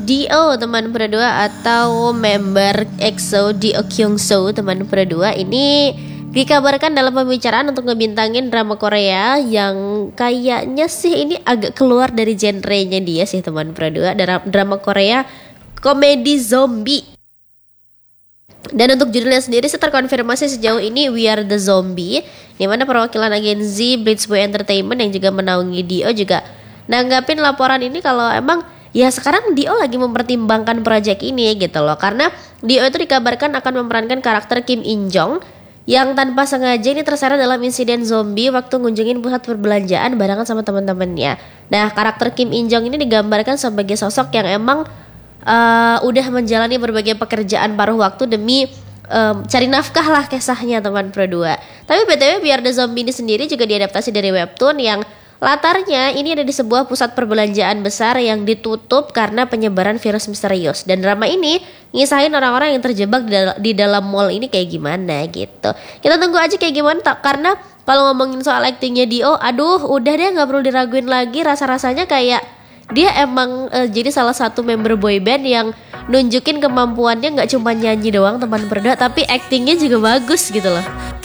Dio teman berdua atau member EXO Dio Kyungso teman berdua ini dikabarkan dalam pembicaraan untuk ngebintangin drama Korea yang kayaknya sih ini agak keluar dari genrenya dia sih teman berdua, drama Korea komedi zombie. Dan untuk judulnya sendiri terkonfirmasi sejauh ini We Are the Zombie, di mana perwakilan agensi Blitz Boy Entertainment yang juga menaungi Dio juga nanggapin laporan ini kalau emang ya sekarang Dio lagi mempertimbangkan proyek ini gitu loh, karena Dio itu dikabarkan akan memerankan karakter Kim In Jong yang tanpa sengaja ini terseret dalam insiden zombie waktu ngunjungin pusat perbelanjaan barengan sama teman-temannya. Nah, karakter Kim In Jong ini digambarkan sebagai sosok yang emang udah menjalani berbagai pekerjaan paruh waktu demi cari nafkah lah kisahnya teman berdua. Tapi BTW biar The Zombie ini sendiri juga diadaptasi dari webtoon yang latarnya ini ada di sebuah pusat perbelanjaan besar yang ditutup karena penyebaran virus misterius. Dan drama ini ngisahin orang-orang yang terjebak di dalam mall ini kayak gimana gitu. Kita tunggu aja kayak gimana karena kalau ngomongin soal aktingnya Dio, aduh udah deh nggak perlu diraguin lagi, rasa-rasanya kayak dia emang jadi salah satu member boyband yang nunjukin kemampuannya nggak cuma nyanyi doang teman berdua, tapi aktingnya juga bagus gitu loh.